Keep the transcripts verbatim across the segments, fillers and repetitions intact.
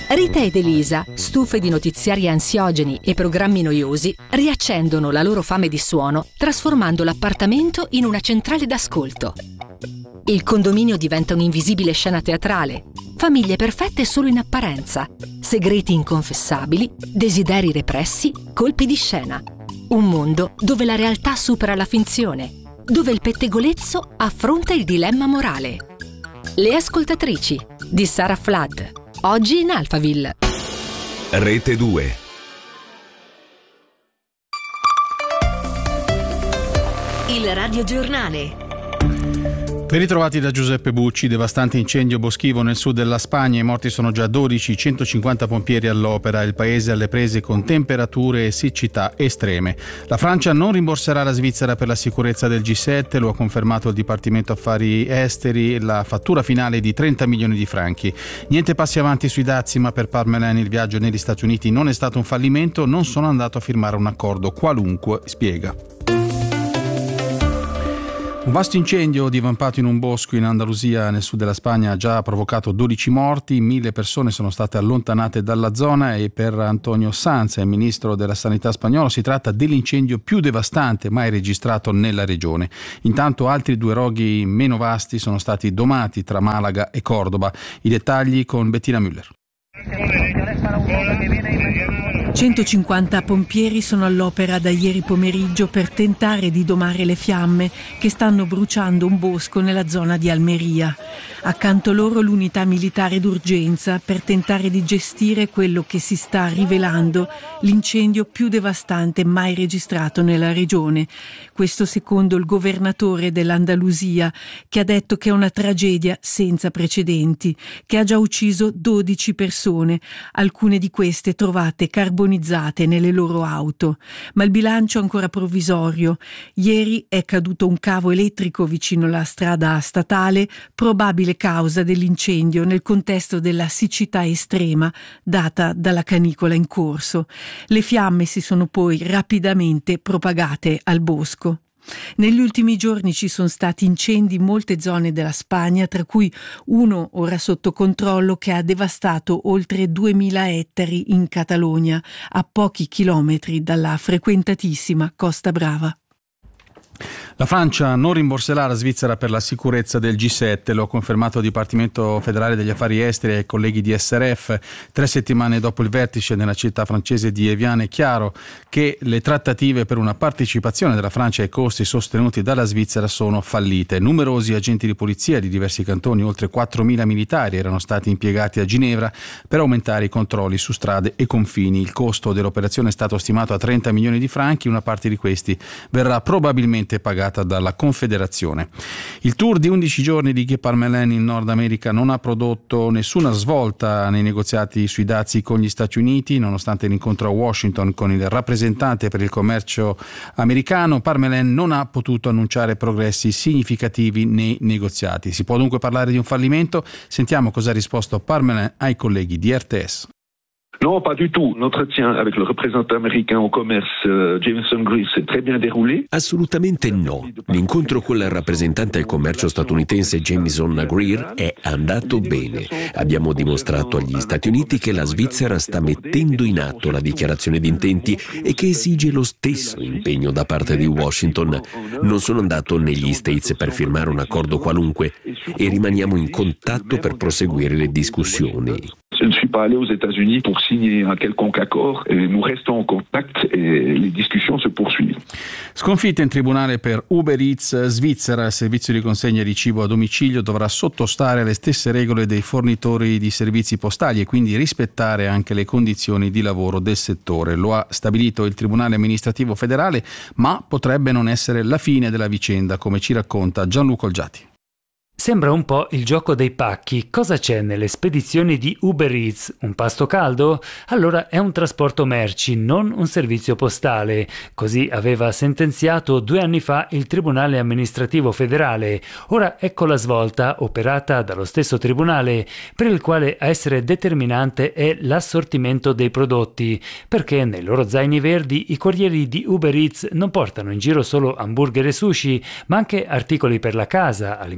Rita ed Elisa, stufe di notiziari ansiogeni e programmi noiosi, riaccendono la loro fame di suono trasformando l'appartamento in una centrale d'ascolto. Il condominio diventa un'invisibile scena teatrale, famiglie perfette solo in apparenza, segreti inconfessabili, desideri repressi, colpi di scena. Un mondo dove la realtà supera la finzione, dove il pettegolezzo affronta il dilemma morale. Le ascoltatrici di Sarah Flood, oggi in Alphaville. Rete due. Il radiogiornale. Ben ritrovati da Giuseppe Bucci. Devastante incendio boschivo nel sud della Spagna, i morti sono già dodici, centocinquanta pompieri all'opera, il paese alle prese con temperature e siccità estreme. La Francia non rimborserà la Svizzera per la sicurezza del G sette, lo ha confermato il Dipartimento Affari Esteri, la fattura finale è di trenta milioni di franchi. Niente passi avanti sui dazi, ma per Parmelin il viaggio negli Stati Uniti non è stato un fallimento, non sono andato a firmare un accordo qualunque, spiega. Un vasto incendio divampato in un bosco in Andalusia, nel sud della Spagna, ha già provocato dodici morti, mille persone sono state allontanate dalla zona e per Antonio Sanz, il ministro della sanità spagnolo, si tratta dell'incendio più devastante mai registrato nella regione. Intanto altri due roghi meno vasti sono stati domati tra Malaga e Cordoba. I dettagli con Bettina Müller. centocinquanta pompieri sono all'opera da ieri pomeriggio per tentare di domare le fiamme che stanno bruciando un bosco nella zona di Almeria. Accanto loro l'unità militare d'urgenza per tentare di gestire quello che si sta rivelando l'incendio più devastante mai registrato nella regione. Questo secondo il governatore dell'Andalusia, che ha detto che è una tragedia senza precedenti, che ha già ucciso dodici persone, alcune di queste trovate carbonizzate nelle loro auto. Ma il bilancio è ancora provvisorio. Ieri è caduto un cavo elettrico vicino alla strada statale, probabile causa dell'incendio nel contesto della siccità estrema data dalla canicola in corso. Le fiamme si sono poi rapidamente propagate al bosco. Negli ultimi giorni ci sono stati incendi in molte zone della Spagna, tra cui uno ora sotto controllo che ha devastato oltre duemila ettari in Catalogna, a pochi chilometri dalla frequentatissima Costa Brava. La Francia non rimborserà la Svizzera per la sicurezza del G sette, lo ha confermato il Dipartimento Federale degli Affari Esteri ai colleghi di S R F. Tre settimane dopo il vertice nella città francese di Evian è chiaro che le trattative per una partecipazione della Francia ai costi sostenuti dalla Svizzera sono fallite. Numerosi agenti di polizia di diversi cantoni, oltre quattromila militari, erano stati impiegati a Ginevra per aumentare i controlli su strade e confini. Il costo dell'operazione è stato stimato a trenta milioni di franchi, una parte di questi verrà probabilmente pagata dalla Confederazione. Il tour di undici giorni di Guy Parmelin in Nord America non ha prodotto nessuna svolta nei negoziati sui dazi con gli Stati Uniti, nonostante l'incontro a Washington con il rappresentante per il commercio americano. Parmelin non ha potuto annunciare progressi significativi nei negoziati. Si può dunque parlare di un fallimento? Sentiamo cosa ha risposto Parmelin ai colleghi di R T S. Non, pas du tout. L'entretien avec le représentant américain au commerce, uh, Jameson Greer, s'est très bien déroulé. Assolutamente no. L'incontro con il rappresentante al commercio statunitense Jameson Greer è andato bene. Abbiamo dimostrato agli Stati Uniti che la Svizzera sta mettendo in atto la dichiarazione di intenti e che esige lo stesso impegno da parte di Washington. Non sono andato negli States per firmare un accordo qualunque e rimaniamo in contatto per proseguire le discussioni. Je ne suis pas allé aux États-Unis pour signer un quelconque accord. Et nous restons en contact et les discussions se poursuivent. Sconfitta in tribunale per Uber Eats Svizzera. Il servizio di consegna di cibo a domicilio dovrà sottostare alle stesse regole dei fornitori di servizi postali e quindi rispettare anche le condizioni di lavoro del settore. Lo ha stabilito il Tribunale Amministrativo Federale, ma potrebbe non essere la fine della vicenda, come ci racconta Gianluca Olgiati. Sembra un po' il gioco dei pacchi. Cosa c'è nelle spedizioni di Uber Eats? Un pasto caldo? Allora è un trasporto merci, non un servizio postale. Così aveva sentenziato due anni fa il Tribunale Amministrativo Federale. Ora ecco la svolta, operata dallo stesso tribunale, per il quale a essere determinante è l'assortimento dei prodotti, perché nei loro zaini verdi i corrieri di Uber Eats non portano in giro solo hamburger e sushi, ma anche articoli per la casa, alimentari,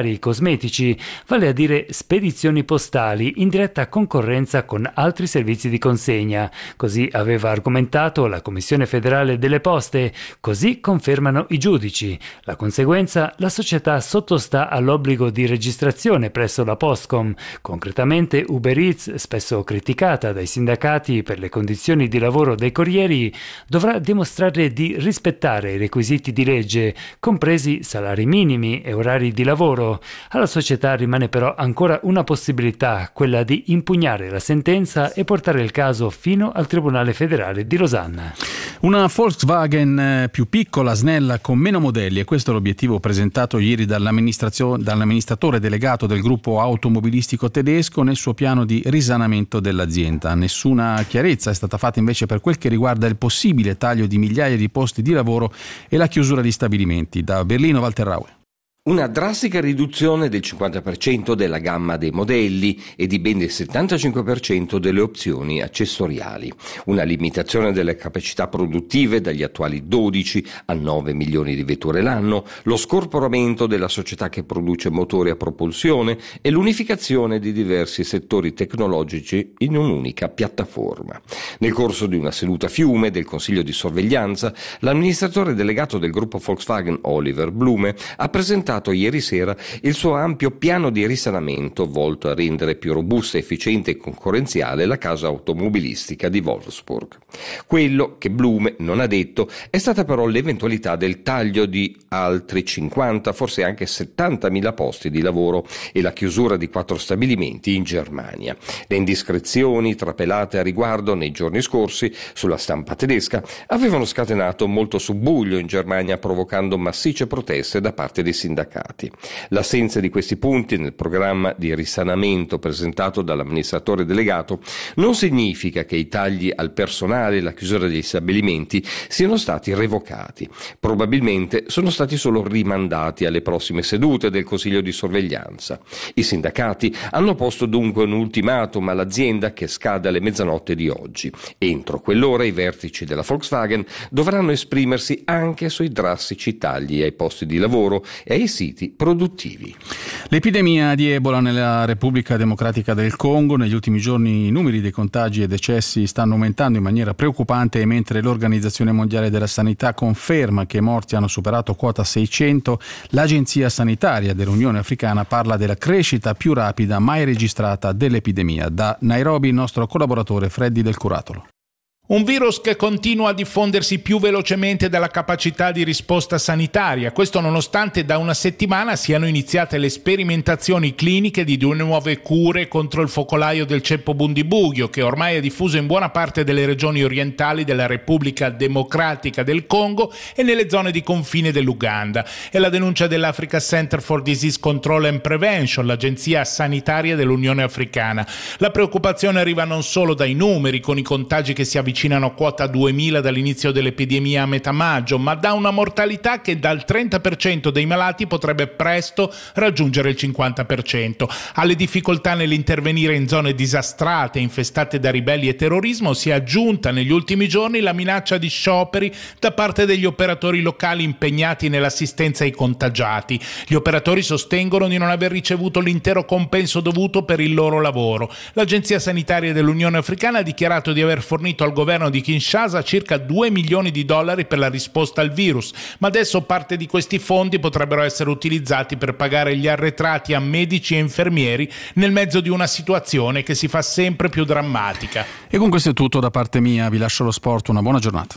alimentari, cosmetici, vale a dire spedizioni postali in diretta concorrenza con altri servizi di consegna. Così aveva argomentato la Commissione federale delle poste, così confermano i giudici. La conseguenza, la società sottostà all'obbligo di registrazione presso la Postcom. Concretamente Uber Eats, spesso criticata dai sindacati per le condizioni di lavoro dei corrieri, dovrà dimostrare di rispettare i requisiti di legge, compresi salari minimi e orari di lavoro. Alla società rimane però ancora una possibilità, quella di impugnare la sentenza e portare il caso fino al Tribunale federale di Losanna. Una Volkswagen più piccola, snella, con meno modelli, e questo è l'obiettivo presentato ieri dall'amministratore delegato del gruppo automobilistico tedesco nel suo piano di risanamento dell'azienda. Nessuna chiarezza è stata fatta invece per quel che riguarda il possibile taglio di migliaia di posti di lavoro e la chiusura di stabilimenti. Da Berlino, Walter Raue. Una drastica riduzione del cinquanta per cento della gamma dei modelli e di ben il settantacinque per cento delle opzioni accessoriali. Una limitazione delle capacità produttive dagli attuali dodici a nove milioni di vetture l'anno, lo scorporamento della società che produce motori a propulsione e l'unificazione di diversi settori tecnologici in un'unica piattaforma. Nel corso di una seduta a Fiume del Consiglio di sorveglianza, l'amministratore delegato del gruppo Volkswagen, Oliver Blume, ha presentato ieri sera il suo ampio piano di risanamento volto a rendere più robusta, efficiente e concorrenziale la casa automobilistica di Wolfsburg. Quello che Blume non ha detto è stata però l'eventualità del taglio di altri cinquanta, forse anche settantamila posti di lavoro e la chiusura di quattro stabilimenti in Germania. Le indiscrezioni trapelate a riguardo nei giorni scorsi sulla stampa tedesca avevano scatenato molto subbuglio in Germania, provocando massicce proteste da parte dei sindacati. L'assenza di questi punti nel programma di risanamento presentato dall'amministratore delegato non significa che i tagli al personale e la chiusura degli stabilimenti siano stati revocati. Probabilmente sono stati solo rimandati alle prossime sedute del Consiglio di sorveglianza. I sindacati hanno posto dunque un ultimatum all'azienda che scade alle mezzanotte di oggi. Entro quell'ora i vertici della Volkswagen dovranno esprimersi anche sui drastici tagli ai posti di lavoro e ai siti produttivi. L'epidemia di Ebola nella Repubblica Democratica del Congo. Negli ultimi giorni i numeri dei contagi e decessi stanno aumentando in maniera preoccupante, e mentre l'Organizzazione Mondiale della Sanità conferma che i morti hanno superato quota seicento, l'Agenzia Sanitaria dell'Unione Africana parla della crescita più rapida mai registrata dell'epidemia. Da Nairobi il nostro collaboratore Freddy Del Curatolo. Un virus che continua a diffondersi più velocemente della capacità di risposta sanitaria, questo nonostante da una settimana siano iniziate le sperimentazioni cliniche di due nuove cure contro il focolaio del ceppo Bundibugyo, che ormai è diffuso in buona parte delle regioni orientali della Repubblica Democratica del Congo e nelle zone di confine dell'Uganda. È la denuncia dell'Africa Center for Disease Control and Prevention, l'agenzia sanitaria dell'Unione Africana. La preoccupazione arriva non solo dai numeri, con i contagi che si avvicinano avvicinano a quota duemila dall'inizio dell'epidemia a metà maggio, ma da una mortalità che dal trenta per cento dei malati potrebbe presto raggiungere il cinquanta per cento. Alle difficoltà nell'intervenire in zone disastrate, infestate da ribelli e terrorismo, si è aggiunta negli ultimi giorni la minaccia di scioperi da parte degli operatori locali impegnati nell'assistenza ai contagiati. Gli operatori sostengono di non aver ricevuto l'intero compenso dovuto per il loro lavoro. L'Agenzia Sanitaria dell'Unione Africana ha dichiarato di aver fornito al governo di Kinshasa circa due milioni di dollari per la risposta al virus, ma adesso parte di questi fondi potrebbero essere utilizzati per pagare gli arretrati a medici e infermieri nel mezzo di una situazione che si fa sempre più drammatica. E con questo è tutto da parte mia, vi lascio lo sport, una buona giornata.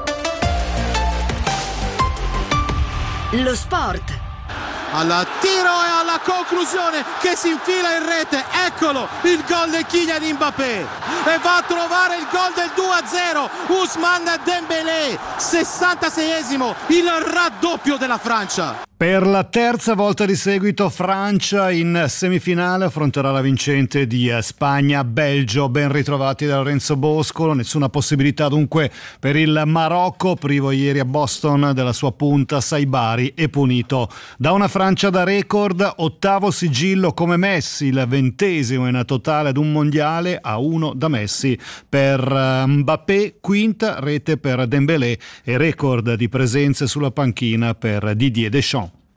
Lo sport. Al tiro e alla conclusione che si infila in rete, eccolo il gol di Kylian Mbappé e va a trovare il gol del due a zero Ousmane Dembélé, sessantaseiesimo, il raddoppio della Francia. Per la terza volta di seguito Francia in semifinale affronterà la vincente di Spagna-Belgio. Ben ritrovati da Lorenzo Boscolo, nessuna possibilità dunque per il Marocco, privo ieri a Boston della sua punta Saibari e punito da una Francia da record, ottavo sigillo come Messi, il ventesimo in totale ad un mondiale, a uno da Messi per Mbappé, quinta rete per Dembélé e record di presenze sulla panchina per Didier Deschamps.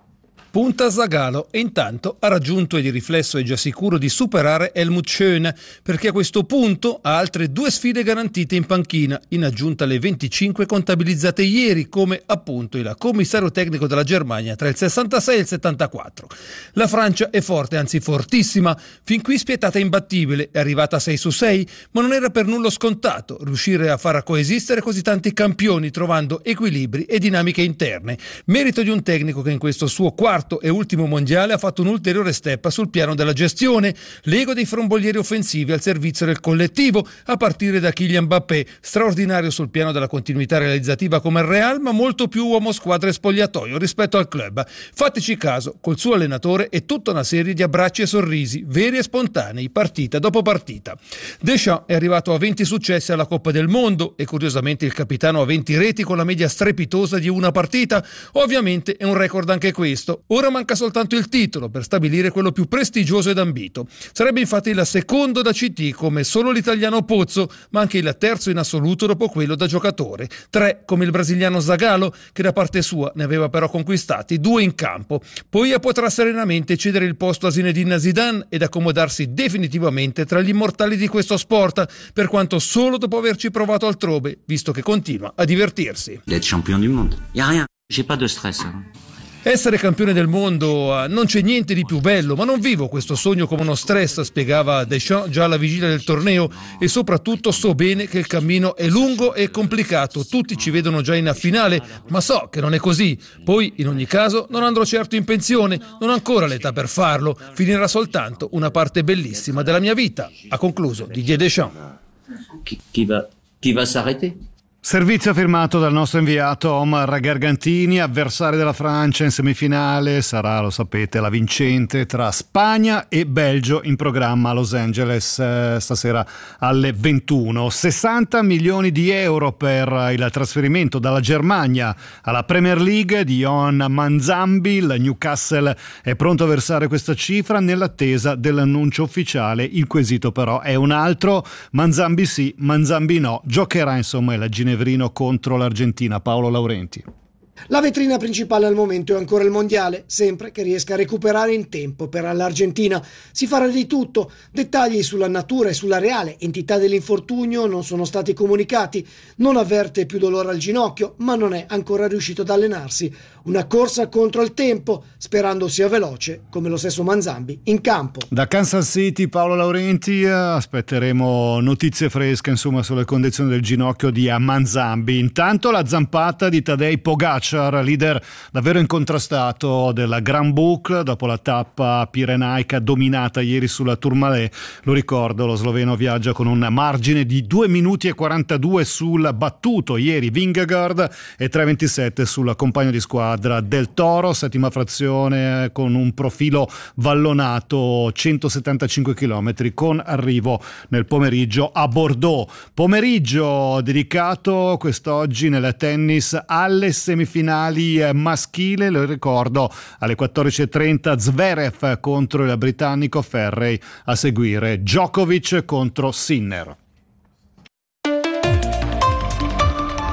Punta Zagallo e intanto ha raggiunto e di riflesso è già sicuro di superare Helmut Schön, perché a questo punto ha altre due sfide garantite in panchina, in aggiunta alle venticinque contabilizzate ieri, come appunto il commissario tecnico della Germania tra il sessantasei e il settantaquattro. La Francia è forte, anzi fortissima, fin qui spietata e imbattibile, è arrivata a sei su sei, ma non era per nulla scontato riuscire a far coesistere così tanti campioni, trovando equilibri e dinamiche interne. Merito di un tecnico che in questo suo quarto e ultimo mondiale ha fatto un ulteriore step sul piano della gestione, l'ego dei frombolieri offensivi al servizio del collettivo, a partire da Kylian Mbappé, straordinario sul piano della continuità realizzativa come il Real, ma molto più uomo squadra e spogliatoio rispetto al club. Fateci caso, col suo allenatore è tutta una serie di abbracci e sorrisi, veri e spontanei, partita dopo partita. Deschamps è arrivato a venti successi alla Coppa del Mondo e curiosamente il capitano a venti reti con la media strepitosa di una partita. Ovviamente è un record anche questo. Ora manca soltanto il titolo per stabilire quello più prestigioso ed ambito. Sarebbe infatti il secondo da C T come solo l'italiano Pozzo, ma anche il terzo in assoluto dopo quello da giocatore. Tre come il brasiliano Zagallo, che da parte sua ne aveva però conquistati due in campo. Poi potrà serenamente cedere il posto a Zinedine Zidane ed accomodarsi definitivamente tra gli immortali di questo sport, per quanto solo dopo averci provato altrove, visto che continua a divertirsi. D'être champion du monde. Y a rien. J'ai pas de stress. Essere campione del mondo, non c'è niente di più bello, ma non vivo questo sogno come uno stress, spiegava Deschamps già alla vigilia del torneo, e soprattutto so bene che il cammino è lungo e complicato, tutti ci vedono già in finale, ma so che non è così. Poi, in ogni caso, non andrò certo in pensione, non ho ancora l'età per farlo, finirà soltanto una parte bellissima della mia vita, ha concluso Didier Deschamps. Chi, chi va, chi va s'arrêter? Servizio firmato dal nostro inviato Omar Gargantini, avversario della Francia in semifinale sarà, lo sapete, la vincente tra Spagna e Belgio, in programma a Los Angeles eh, stasera alle ventuno. sessanta milioni di euro per il trasferimento dalla Germania alla Premier League di Yohan Manzambi. Il Newcastle è pronto a versare questa cifra nell'attesa dell'annuncio ufficiale. Il quesito però è un altro: Manzambi sì, Manzambi no. Giocherà insomma la Ginevrino contro l'Argentina. Paolo Laurenti. La vetrina principale al momento è ancora il mondiale, sempre che riesca a recuperare in tempo per l'Argentina. Si farà di tutto. Dettagli sulla natura e sulla reale entità dell'infortunio non sono stati comunicati. Non avverte più dolore al ginocchio, ma non è ancora riuscito ad allenarsi. Una corsa contro il tempo, sperando sia veloce, come lo stesso Manzambi, in campo. Da Kansas City, Paolo Laurenti, aspetteremo notizie fresche insomma sulle condizioni del ginocchio di Manzambi. Intanto la zampata di Tadej Pogacar, leader davvero incontrastato della Grand Boucle dopo la tappa pirenaica dominata ieri sulla Tourmalet. Lo ricordo, lo sloveno viaggia con un margine di due minuti e quarantadue sul battuto ieri Vingegaard e tre ventisette sul compagno di squadra del Toro, settima frazione con un profilo vallonato, centosettantacinque chilometri con arrivo nel pomeriggio a Bordeaux. Pomeriggio dedicato quest'oggi nel tennis alle semifinali maschile, lo ricordo alle quattordici e trenta Zverev contro il britannico Ferrey, a seguire Djokovic contro Sinner.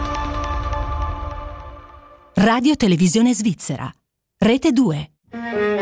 Radio Televisione Svizzera, Rete due.